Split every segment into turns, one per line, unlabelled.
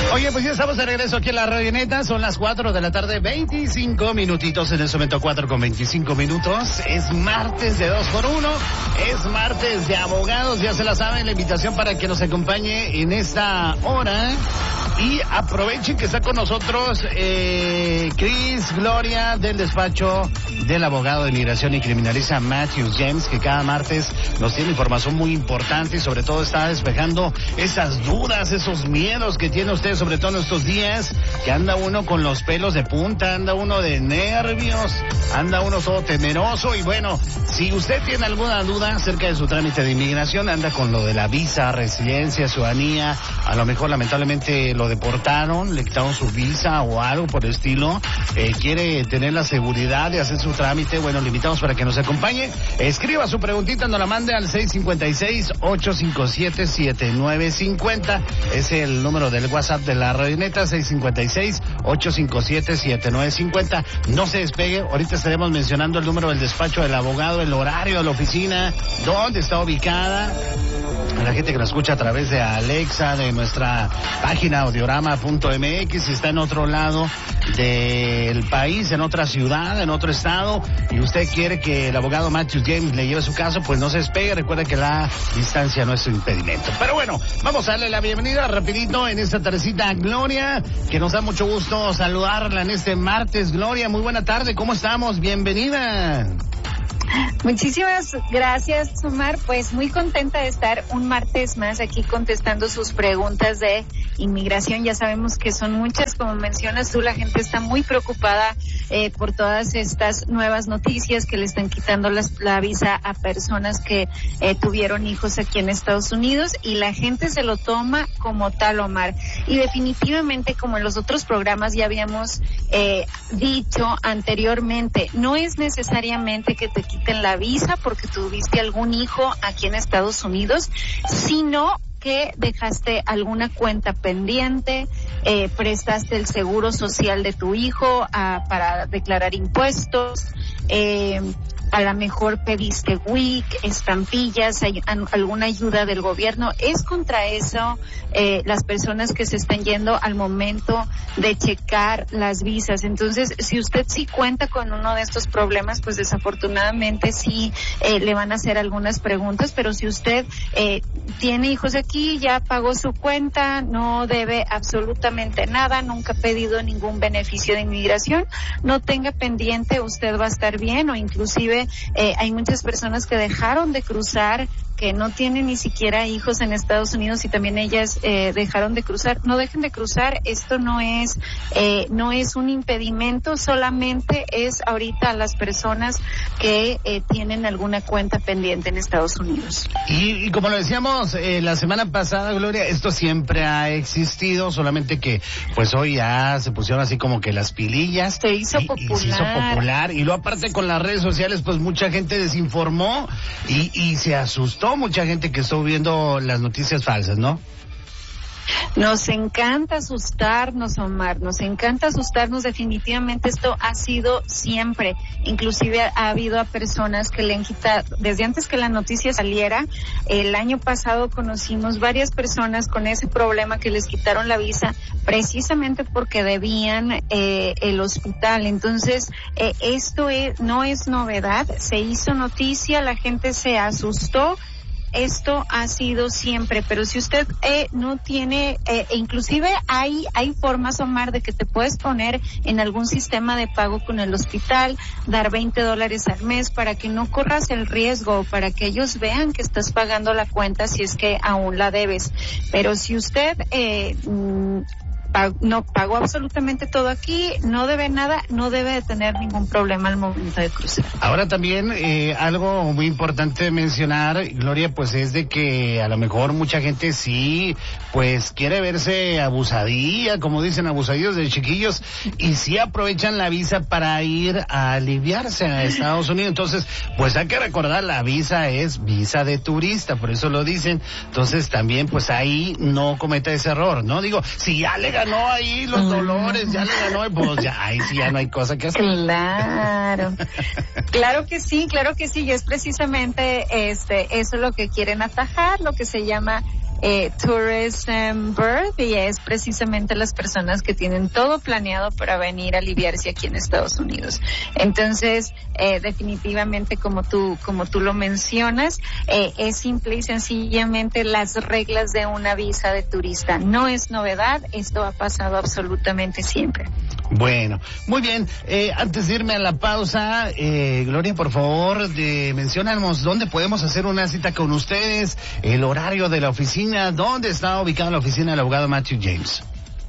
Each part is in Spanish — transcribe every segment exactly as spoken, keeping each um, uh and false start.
Oye, pues ya estamos de regreso aquí en la Radioneta. Son las cuatro de la tarde, veinticinco minutitos. En este momento cuatro con veinticinco minutos. Es martes de dos por uno. Es martes de abogados. Ya se la saben, la invitación para que nos acompañe en esta hora. Y aprovechen que está con nosotros eh, Cris Gloria del despacho del abogado de inmigración y criminalista Matthew James, que cada martes nos tiene información muy importante y sobre todo está despejando esas dudas, esos miedos que tiene usted, sobre todo en estos días, que anda uno con los pelos de punta, anda uno de nervios, anda uno todo temeroso. Y bueno, si usted tiene alguna duda acerca de su trámite de inmigración, anda con lo de la visa, residencia, ciudadanía, a lo mejor lamentablemente lo deportaron, le quitaron su visa o algo por el estilo, eh, quiere tener la seguridad de hacer su trámite, bueno, le invitamos para que nos acompañe. Escriba su preguntita, nos la mande al seis cinco seis, ocho cinco siete, siete nueve cinco cero. Es el número del WhatsApp de la Radioneta, seis cinco seis, ocho cinco siete, siete nueve cinco cero. No se despegue, ahorita estaremos mencionando el número del despacho del abogado, el horario de la oficina, dónde está ubicada. A la gente que nos escucha a través de Alexa, de nuestra página audiorama punto m x, si está en otro lado del país, en otra ciudad, en otro estado, y usted quiere que el abogado Matthew James le lleve su caso, pues no se despegue. Recuerde que la distancia no es un impedimento. Pero bueno, vamos a darle la bienvenida rapidito en esta tardecita a Gloria, que nos da mucho gusto saludarla en este martes. Gloria, muy buena tarde, ¿cómo estamos? Bienvenida.
Muchísimas gracias, Omar. Pues muy contenta de estar un martes más aquí contestando sus preguntas de inmigración. Ya sabemos que son muchas, como mencionas tú, la gente está muy preocupada eh, por todas estas nuevas noticias que le están quitando las, la visa a personas que eh, tuvieron hijos aquí en Estados Unidos, y la gente se lo toma como tal, Omar. Y definitivamente, como en los otros programas ya habíamos eh, dicho anteriormente, no es necesariamente que te quiten la visa porque tuviste algún hijo aquí en Estados Unidos, sino que dejaste alguna cuenta pendiente, eh, prestaste el seguro social de tu hijo ah, para declarar impuestos, eh, a lo mejor pediste W I C, estampillas, hay alguna ayuda del gobierno. Es contra eso eh, las personas que se están yendo al momento de checar las visas. Entonces, si usted sí cuenta con uno de estos problemas, pues desafortunadamente sí eh, le van a hacer algunas preguntas, pero si usted eh, tiene hijos aquí, ya pagó su cuenta, no debe absolutamente nada, nunca ha pedido ningún beneficio de inmigración, no tenga pendiente, usted va a estar bien. O inclusive Eh, hay muchas personas que dejaron de cruzar, que no tienen ni siquiera hijos en Estados Unidos, y también ellas eh, dejaron de cruzar. No dejen de cruzar, esto no es eh, no es un impedimento, solamente es ahorita a las personas que eh, tienen alguna cuenta pendiente en Estados Unidos.
Y, y como lo decíamos eh, la semana pasada, Gloria, esto siempre ha existido, solamente que pues hoy ya se pusieron así como que las pilillas.
Se hizo
y,
popular.
Y se hizo popular, y luego aparte con las redes sociales, pues mucha gente desinformó y, y se asustó mucha gente que estuvo viendo las noticias falsas, ¿no?
Nos encanta asustarnos, Omar, nos encanta asustarnos. Definitivamente esto ha sido siempre. Inclusive ha habido a personas que le han quitado, desde antes que la noticia saliera, el año pasado conocimos varias personas con ese problema, que les quitaron la visa precisamente porque debían eh, el hospital. Entonces, eh, esto es, no es novedad, se hizo noticia, la gente se asustó. Esto ha sido siempre, pero si usted eh, no tiene, eh, inclusive hay hay formas, Omar, de que te puedes poner en algún sistema de pago con el hospital, dar veinte dólares al mes para que no corras el riesgo, para que ellos vean que estás pagando la cuenta si es que aún la debes. Pero si usted eh, no pagó absolutamente todo aquí, no debe nada, no debe de tener ningún problema al momento de cruzar.
Ahora también eh, algo muy importante mencionar, Gloria, pues es de que a lo mejor mucha gente sí, pues quiere verse abusadilla, como dicen, abusadillos de chiquillos, y sí aprovechan la visa para ir a aliviarse a Estados Unidos. Entonces, pues hay que recordar, la visa es visa de turista, por eso lo dicen. Entonces también, pues ahí no cometa ese error, ¿no? Digo, si ya le ganó ahí los dolores, ya le ganó, pues ya, ahí sí ya no hay cosa que hacer.
Claro, claro que sí, claro que sí, y es precisamente este, eso lo que quieren atajar, lo que se llama eh, Tourism Bird, y es precisamente las personas que tienen todo planeado para venir a aliviarse aquí en Estados Unidos. Entonces, eh, definitivamente, como tú, como tú lo mencionas, eh, es simple y sencillamente las reglas de una visa de turista. No es novedad, esto ha pasado absolutamente siempre.
Bueno, muy bien. Eh, antes de irme a la pausa, eh, Gloria, por favor, de, menciónanos dónde podemos hacer una cita con ustedes, el horario de la oficina, dónde está ubicada la oficina del abogado Matthew James.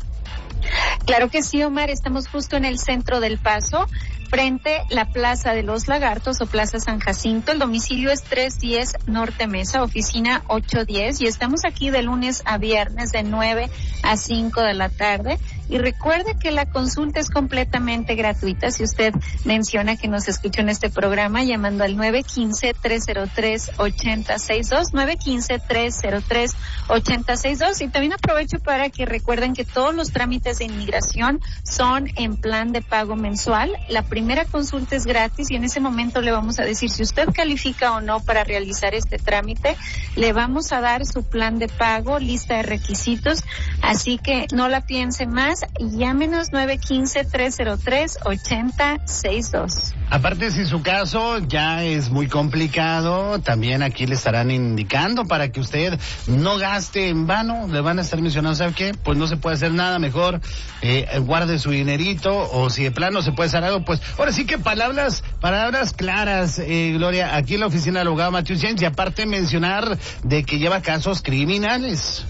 Claro que sí, Omar, estamos justo en el centro del Paso, frente la Plaza de los Lagartos o Plaza San Jacinto. El domicilio es trescientos diez Norte Mesa, oficina ochocientos diez, y estamos aquí de lunes a viernes de nueve a cinco de la tarde. Y recuerde que la consulta es completamente gratuita. Si usted menciona que nos escucha en este programa, llamando al nueve uno cinco, tres cero tres, ocho cero seis dos, nueve uno cinco, tres cero tres, ocho cero seis dos. Y también aprovecho para que recuerden que todos los trámites de inmigración son en plan de pago mensual. La primera consulta es gratis y en ese momento le vamos a decir si usted califica o no para realizar este trámite. Le vamos a dar su plan de pago, lista de requisitos, así que no la piense más y llámenos nueve uno cinco, tres cero tres, ocho cero seis dos.
Aparte, si su caso ya es muy complicado, también aquí le estarán indicando para que usted no gaste en vano. Le van a estar mencionando, ¿sabe qué? Pues no se puede hacer nada, mejor eh, guarde su dinerito, o si de plano se puede hacer algo, pues ahora sí que palabras palabras claras, eh, Gloria, aquí en la oficina del abogado Matthew James, y aparte mencionar de que lleva casos criminales.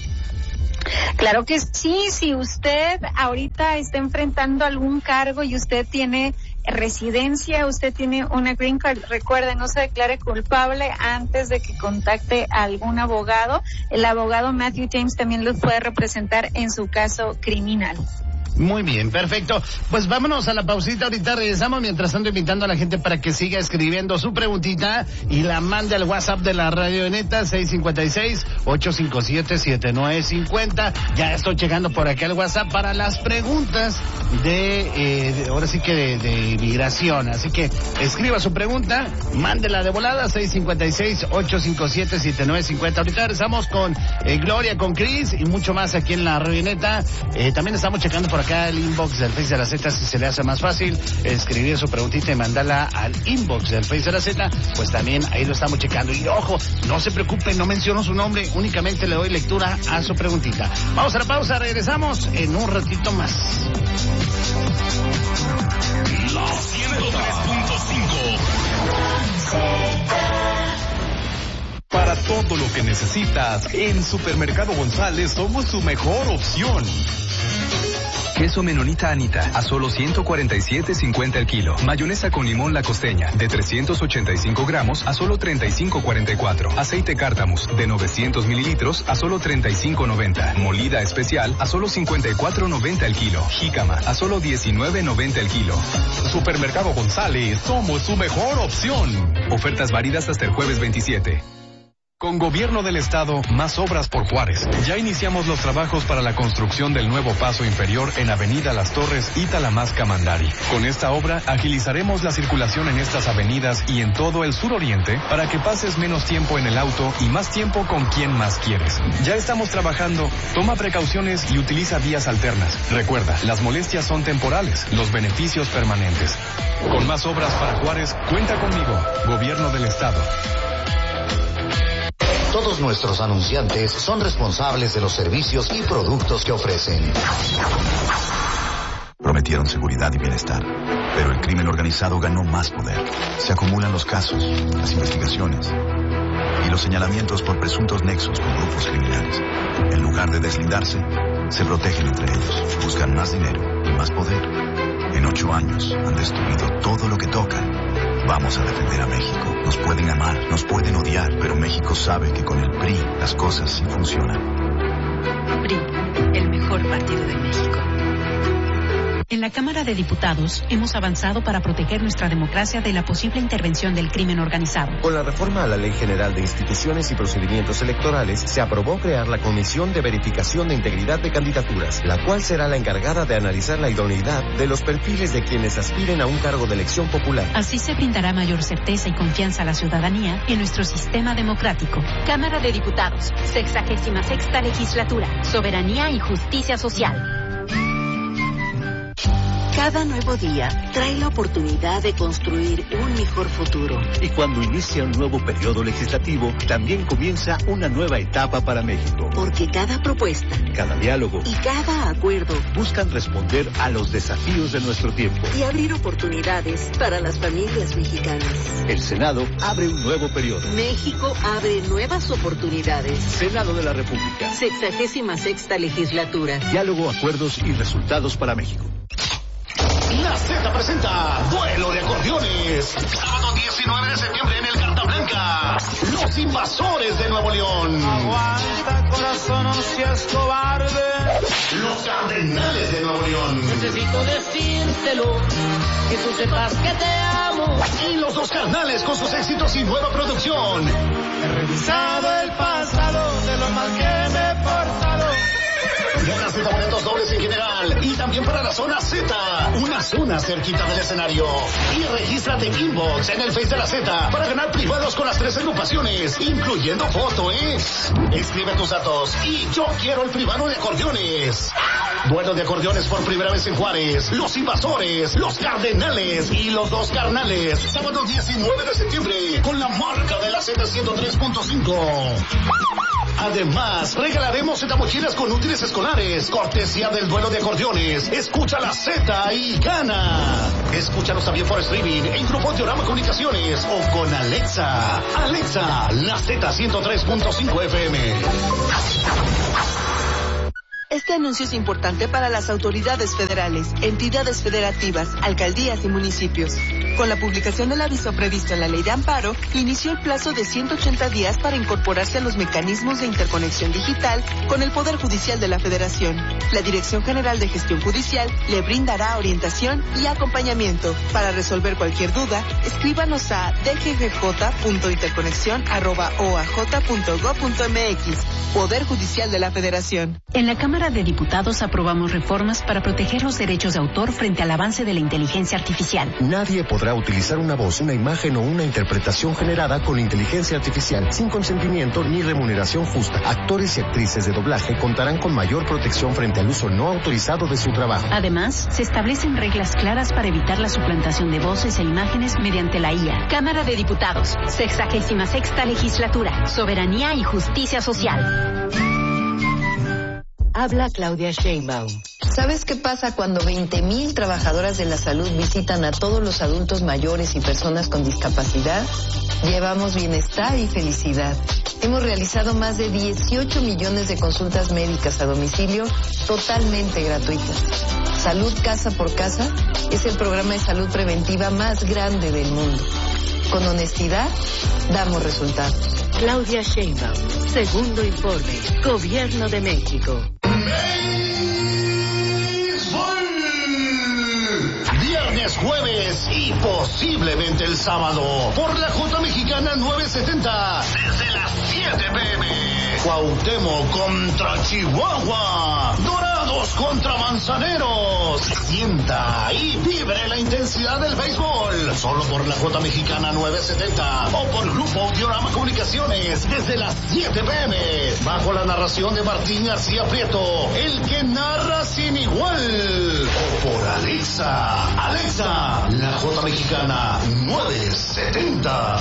Claro que sí, si usted ahorita está enfrentando algún cargo y usted tiene residencia, usted tiene una green card, recuerde, no se declare culpable antes de que contacte a algún abogado. El abogado Matthew James también los puede representar en su caso criminal.
Muy bien, perfecto. Pues vámonos a la pausita, ahorita regresamos, mientras tanto invitando a la gente para que siga escribiendo su preguntita y la mande al WhatsApp de la Radio Neta, seis cinco seis, ocho cinco siete, siete nueve cinco cero. Ya estoy checando por acá el WhatsApp para las preguntas de, eh, de ahora sí que de, de migración, así que escriba su pregunta, mándela de volada, seis cinco seis, ocho cinco siete, siete nueve cinco cero. Ahorita regresamos con eh, Gloria, con Chris y mucho más aquí en la Radio Neta. Eh, también estamos checando por acá el inbox del Face de la Z, si se le hace más fácil escribir su preguntita y mandarla al inbox del Face de la Z, pues también ahí lo estamos checando. Y ojo, no se preocupen, no menciono su nombre, únicamente le doy lectura a su preguntita. Vamos a la pausa, regresamos en un ratito más.
La ciento tres punto cinco. Para todo lo que necesitas, en Supermercado González somos tu mejor opción.
Queso Menonita Anita a solo ciento cuarenta y siete cincuenta el kilo. Mayonesa con limón La Costeña de trescientos ochenta y cinco gramos a solo treinta y cinco cuarenta y cuatro. Aceite Cártamus de novecientos mililitros a solo treinta y cinco noventa. Molida especial a solo cincuenta y cuatro noventa el kilo. Jícama a solo diecinueve noventa el kilo.
Supermercado González, somos su mejor opción.
Ofertas válidas hasta el jueves veintisiete.
Con Gobierno del Estado, más obras por Juárez. Ya iniciamos los trabajos para la construcción del nuevo paso inferior en Avenida Las Torres y Talamasca-Mandari. Con esta obra, agilizaremos la circulación en estas avenidas y en todo el suroriente para que pases menos tiempo en el auto y más tiempo con quien más quieres. Ya estamos trabajando, toma precauciones y utiliza vías alternas. Recuerda, las molestias son temporales, los beneficios permanentes. Con más obras para Juárez, cuenta conmigo, Gobierno del Estado.
Todos nuestros anunciantes son responsables de los servicios y productos que ofrecen.
Prometieron seguridad y bienestar, pero el crimen organizado ganó más poder. Se acumulan los casos, las investigaciones y los señalamientos por presuntos nexos con grupos criminales. En lugar de deslindarse, se protegen entre ellos, buscan más dinero y más poder. En ocho años han destruido todo lo que tocan. Vamos a defender a México. Nos pueden amar, nos pueden odiar, pero México sabe que con el P R I las cosas sí funcionan.
P R I, el mejor partido de México. En la Cámara de Diputados hemos avanzado para proteger nuestra democracia de la posible intervención del crimen organizado.
Con la reforma a la Ley General de Instituciones y Procedimientos Electorales, se aprobó crear la Comisión de Verificación de Integridad de Candidaturas, la cual será la encargada de analizar la idoneidad de los perfiles de quienes aspiren a un cargo de elección popular.
Así se brindará mayor certeza y confianza a la ciudadanía en nuestro sistema democrático.
Cámara de Diputados, sexagésima sexta legislatura, soberanía y justicia social.
Cada nuevo día trae la oportunidad de construir un mejor futuro.
Y cuando inicia un nuevo periodo legislativo, también comienza una nueva etapa para México.
Porque cada propuesta,
cada diálogo
y cada acuerdo
buscan responder a los desafíos de nuestro tiempo
y abrir oportunidades para las familias mexicanas.
El Senado abre un nuevo periodo.
México abre nuevas oportunidades.
Senado de la República.
Sexagésima sexta legislatura.
Diálogo, acuerdos y resultados para México.
La Z presenta Duelo de Acordeones. Sábado diecinueve de septiembre en el Carta Blanca. Los Invasores de Nuevo León.
Aguanta, corazón, no seas cobarde.
Los Cardenales de Nuevo León.
Necesito decírtelo, que tú sepas que te amo.
Y los dos carnales con sus éxitos y nueva producción.
He revisado el pasado de lo mal que me he portado.
Ganas de boletos dobles en general y también para la zona Z, una zona cerquita del escenario. Y regístrate en Inbox en el Face de la Z para ganar privados con las tres agrupaciones, incluyendo foto, ¿eh? Escribe tus datos y yo quiero el privado de acordeones. Duelo de acordeones por primera vez en Juárez. Los Invasores, los Cardenales y los dos Carnales. Sábado diecinueve de septiembre con la marca de la Z ciento tres punto cinco. Además, regalaremos Z mochilas con útiles escolares, cortesía del Duelo de Acordeones. Escucha la Z y gana. Escúchanos también por streaming en Grupo Diorama Comunicaciones o con Alexa. Alexa, la Z ciento tres punto cinco F M.
Este anuncio es importante para las autoridades federales, entidades federativas, alcaldías y municipios. Con la publicación del aviso previsto en la Ley de Amparo, inició el plazo de ciento ochenta días para incorporarse a los mecanismos de interconexión digital con el Poder Judicial de la Federación. La Dirección General de Gestión Judicial le brindará orientación y acompañamiento. Para resolver cualquier duda, escríbanos a d g g j punto interconexión arroba o a j punto gob punto m x. Poder Judicial de la Federación.
En la Cámara de Diputados aprobamos reformas para proteger los derechos de autor frente al avance de la inteligencia artificial.
Nadie podrá utilizar una voz, una imagen o una interpretación generada con inteligencia artificial sin consentimiento ni remuneración justa. Actores y actrices de doblaje contarán con mayor protección frente al uso no autorizado de su trabajo.
Además, se establecen reglas claras para evitar la suplantación de voces e imágenes mediante la I A.
Cámara de Diputados, sexagésima sexta legislatura, soberanía y justicia social.
Habla Claudia Sheinbaum.
¿Sabes qué pasa cuando veinte mil trabajadoras de la salud visitan a todos los adultos mayores y personas con discapacidad? Llevamos bienestar y felicidad. Hemos realizado más de dieciocho millones de consultas médicas a domicilio totalmente gratuitas. Salud Casa por Casa es el programa de salud preventiva más grande del mundo. Con honestidad, damos resultados.
Claudia Sheinbaum, segundo informe, Gobierno de México.
Viernes, jueves y posiblemente el sábado por la J Mexicana novecientos setenta desde las siete pe eme. Cuauhtémoc contra Chihuahua, Dorados contra Manzaneros. Sienta y vibre la intensidad del béisbol solo por la J Mexicana novecientos setenta o por Grupo Diorama Comunicaciones desde las siete pe eme bajo la narración de Martín García Prieto, el que narra sin igual, o por Alexa. Alexa, la J Mexicana novecientos setenta.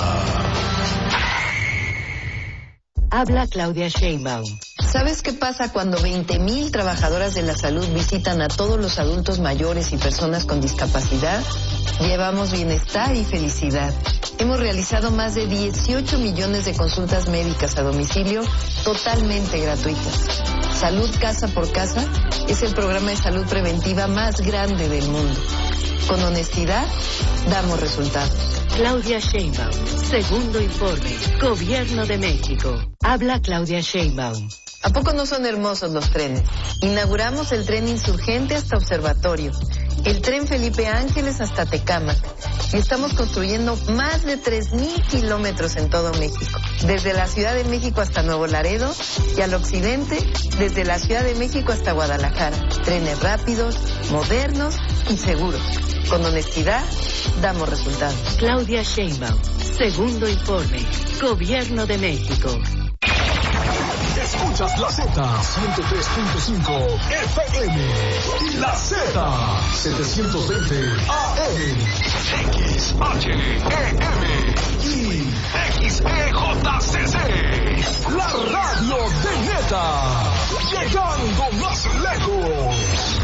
Habla Claudia Sheinbaum.
¿Sabes qué pasa cuando veinte mil trabajadoras de la salud visitan a todos los adultos mayores y personas con discapacidad? Llevamos bienestar y felicidad. Hemos realizado más de dieciocho millones de consultas médicas a domicilio totalmente gratuitas. Salud Casa por Casa es el programa de salud preventiva más grande del mundo. Con honestidad, damos resultados.
Claudia Sheinbaum, segundo informe, Gobierno de México. Habla Claudia Sheinbaum.
¿A poco no son hermosos los trenes? Inauguramos el tren Insurgente hasta Observatorio el tren Felipe Ángeles hasta Tecámac. Y estamos construyendo más de tres mil kilómetros en todo México. Desde la Ciudad de México hasta Nuevo Laredo y al occidente, desde la Ciudad de México hasta Guadalajara. Trenes rápidos, modernos y seguros. Con honestidad, damos resultados.
Claudia Sheinbaum, segundo informe, Gobierno de México.
Escuchas la Z ciento tres punto cinco F M y la Z setecientos veinte A M, X H E M y X E J C C. La radio de Neta, llegando más lejos.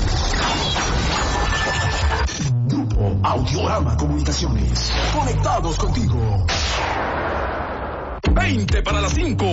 Grupo Audiorama Comunicaciones, conectados contigo. veinte para las cinco.